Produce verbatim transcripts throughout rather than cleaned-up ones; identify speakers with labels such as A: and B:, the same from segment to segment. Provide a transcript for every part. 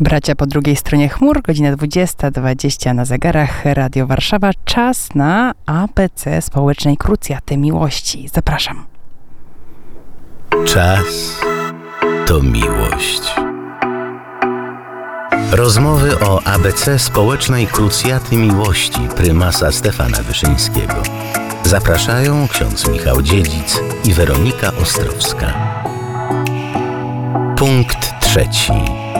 A: Bracia po drugiej stronie chmur, godzina dwudziesta dwadzieścia na zegarach Radio Warszawa. Czas na A B C Społecznej Krucjaty Miłości. Zapraszam.
B: Czas to miłość. Rozmowy o A B C Społecznej Krucjaty Miłości prymasa Stefana Wyszyńskiego. Zapraszają ksiądz Michał Dziedzic i Weronika Ostrowska. Punkt trzeci.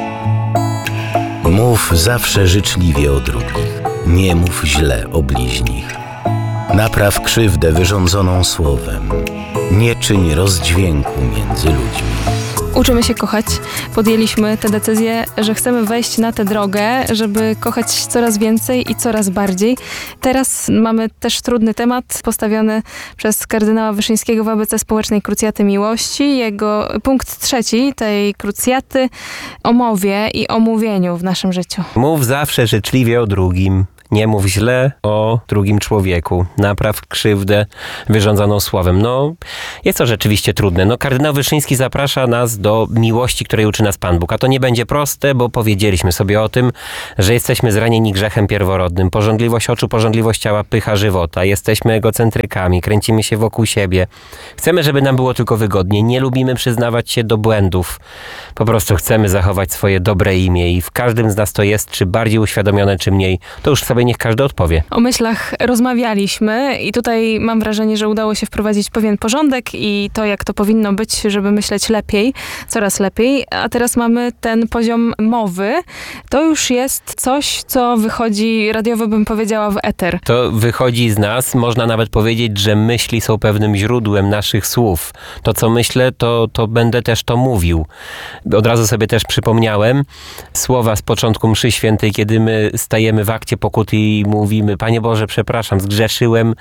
B: Mów zawsze życzliwie o drugich, nie mów źle o bliźnich. Napraw krzywdę wyrządzoną słowem, nie czyń rozdźwięku między ludźmi.
C: Uczymy się kochać. Podjęliśmy tę decyzję, że chcemy wejść na tę drogę, żeby kochać coraz więcej i coraz bardziej. Teraz mamy też trudny temat postawiony przez kardynała Wyszyńskiego w A B C Społecznej Krucjaty Miłości. Jego punkt trzeci tej krucjaty o mowie i o mówieniu w naszym życiu.
D: Mów zawsze życzliwie o drugim. Nie mów źle o drugim człowieku. Napraw krzywdę wyrządzoną słowem. No, jest to rzeczywiście trudne. No, kardynał Wyszyński zaprasza nas do miłości, której uczy nas Pan Bóg. A to nie będzie proste, bo powiedzieliśmy sobie o tym, że jesteśmy zranieni grzechem pierworodnym. Pożądliwość oczu, pożądliwość ciała, pycha żywota. Jesteśmy egocentrykami, kręcimy się wokół siebie. Chcemy, żeby nam było tylko wygodnie. Nie lubimy przyznawać się do błędów. Po prostu chcemy zachować swoje dobre imię i w każdym z nas to jest, czy bardziej uświadomione, czy mniej. To już sobie niech każdy odpowie.
C: O myślach rozmawialiśmy i tutaj mam wrażenie, że udało się wprowadzić pewien porządek i to, jak to powinno być, żeby myśleć lepiej, coraz lepiej. A teraz mamy ten poziom mowy. To już jest coś, co wychodzi, radiowo bym powiedziała, w eter.
D: To wychodzi z nas. Można nawet powiedzieć, że myśli są pewnym źródłem naszych słów. To, co myślę, to, to będę też to mówił. Od razu sobie też przypomniałem słowa z początku mszy świętej, kiedy my stajemy w akcie pokuty i mówimy: Panie Boże, przepraszam, zgrzeszyłem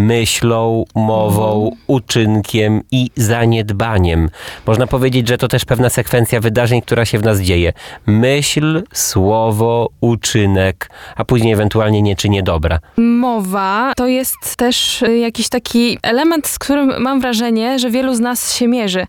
D: myślą, mową, uczynkiem i zaniedbaniem. Można powiedzieć, że to też pewna sekwencja wydarzeń, która się w nas dzieje. Myśl, słowo, uczynek, a później ewentualnie nie czynię dobra.
C: Mowa to jest też jakiś taki element, z którym mam wrażenie, że wielu z nas się mierzy,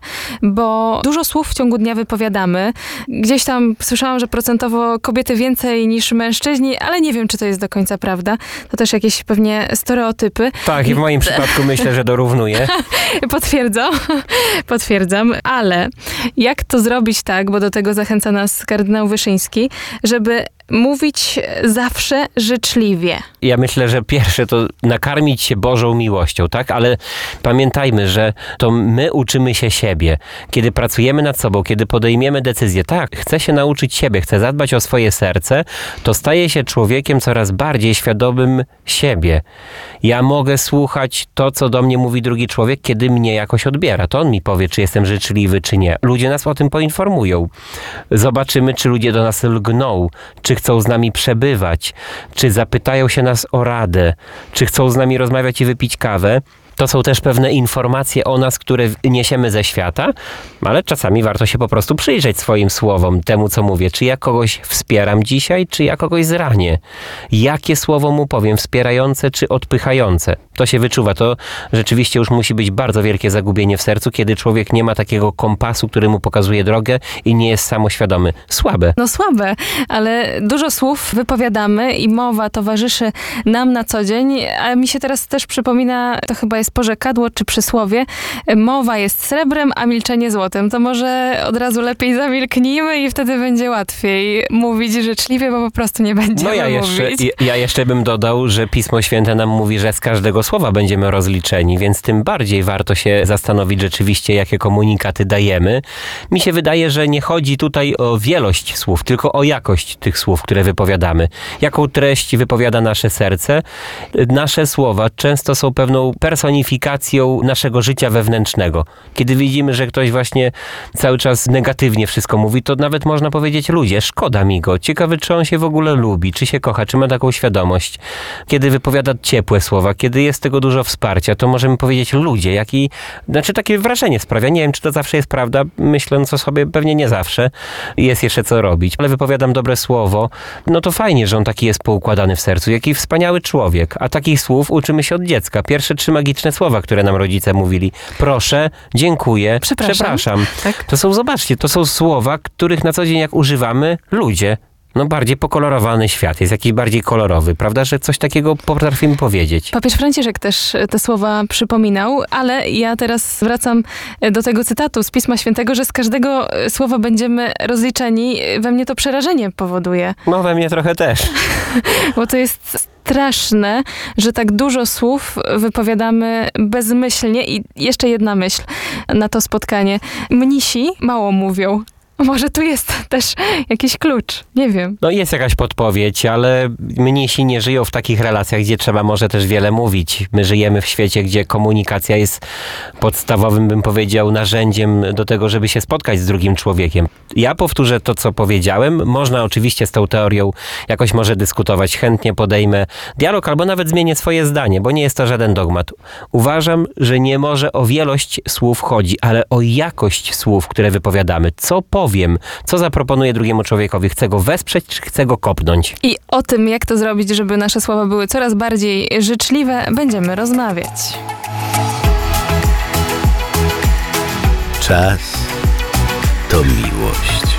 C: bo dużo słów w ciągu dnia wypowiadamy. Gdzieś tam słyszałam, że procentowo kobiety więcej niż mężczyźni, ale nie wiem, czy to jest do końca prawda. To też jakieś pewnie stereotypy.
D: Tak, i w moim przypadku myślę, że dorównuje.
C: Potwierdzam, potwierdzam, ale jak to zrobić tak, bo do tego zachęca nas kardynał Wyszyński, żeby mówić zawsze życzliwie.
D: Ja myślę, że pierwsze to nakarmić się Bożą miłością, tak? Ale pamiętajmy, że to my uczymy się siebie. Kiedy pracujemy nad sobą, kiedy podejmiemy decyzję, tak, chcę się nauczyć siebie, chcę zadbać o swoje serce, to staję się człowiekiem coraz bardziej świadomym siebie. Ja mogę słuchać to, co do mnie mówi drugi człowiek, kiedy mnie jakoś odbiera. To on mi powie, czy jestem życzliwy, czy nie. Ludzie nas o tym poinformują. Zobaczymy, czy ludzie do nas lgną, czy chcą z nami przebywać, czy zapytają się nas o radę, czy chcą z nami rozmawiać i wypić kawę. To są też pewne informacje o nas, które niesiemy ze świata, ale czasami warto się po prostu przyjrzeć swoim słowom, temu co mówię. Czy ja kogoś wspieram dzisiaj, czy ja kogoś zranię? Jakie słowo mu powiem, wspierające czy odpychające? To się wyczuwa. To rzeczywiście już musi być bardzo wielkie zagubienie w sercu, kiedy człowiek nie ma takiego kompasu, który mu pokazuje drogę i nie jest samoświadomy. Słabe.
C: No słabe, ale dużo słów wypowiadamy i mowa towarzyszy nam na co dzień, a mi się teraz też przypomina, to chyba jest porzekadło czy przysłowie: mowa jest srebrem, a milczenie złotem. To może od razu lepiej zamilknijmy i wtedy będzie łatwiej mówić życzliwie, bo po prostu nie będziemy
D: no ja jeszcze,
C: mówić.
D: Ja, ja jeszcze bym dodał, że Pismo Święte nam mówi, że z każdego słowa będziemy rozliczeni, więc tym bardziej warto się zastanowić rzeczywiście, jakie komunikaty dajemy. Mi się wydaje, że nie chodzi tutaj o wielość słów, tylko o jakość tych słów, które wypowiadamy. Jaką treść wypowiada nasze serce. Nasze słowa często są pewną personifikacją naszego życia wewnętrznego. Kiedy widzimy, że ktoś właśnie cały czas negatywnie wszystko mówi, to nawet można powiedzieć: ludzie, szkoda mi go. Ciekawy, czy on się w ogóle lubi, czy się kocha, czy ma taką świadomość. Kiedy wypowiada ciepłe słowa, kiedy jest tego dużo wsparcia, to możemy powiedzieć: ludzie, jaki... Znaczy takie wrażenie sprawia. Nie wiem, czy to zawsze jest prawda. Myśląc o sobie, pewnie nie zawsze. Jest jeszcze co robić. Ale wypowiadam dobre słowo. No to fajnie, że on taki jest poukładany w sercu. Jaki wspaniały człowiek. A takich słów uczymy się od dziecka. Pierwsze trzy magiczne magiczne słowa, które nam rodzice mówili. Proszę, dziękuję,
C: Przepraszam.
D: przepraszam.
C: Tak.
D: To są, zobaczcie, to są słowa, których na co dzień jak używamy ludzie. No bardziej pokolorowany świat, jest jakiś bardziej kolorowy, prawda, że coś takiego potrafimy powiedzieć.
C: Papież Franciszek też te słowa przypominał, ale ja teraz wracam do tego cytatu z Pisma Świętego, że z każdego słowa będziemy rozliczeni. We mnie to przerażenie powoduje,
D: No we mnie trochę też.
C: bo to jest straszne, że tak dużo słów wypowiadamy bezmyślnie. I jeszcze jedna myśl na to spotkanie. Mnisi mało mówią. Może tu jest też jakiś klucz, nie wiem.
D: No jest jakaś podpowiedź, ale mnisi nie żyją w takich relacjach, gdzie trzeba może też wiele mówić. My żyjemy w świecie, gdzie komunikacja jest podstawowym, bym powiedział, narzędziem do tego, żeby się spotkać z drugim człowiekiem. Ja powtórzę to, co powiedziałem. Można oczywiście z tą teorią jakoś może dyskutować. Chętnie podejmę dialog albo nawet zmienię swoje zdanie, bo nie jest to żaden dogmat. Uważam, że nie może o wielość słów chodzi, ale o jakość słów, które wypowiadamy. Co po powiem, co zaproponuję drugiemu człowiekowi. Chcę go wesprzeć, czy chcę go kopnąć?
C: I o tym, jak to zrobić, żeby nasze słowa były coraz bardziej życzliwe, będziemy rozmawiać.
B: Czas to miłość.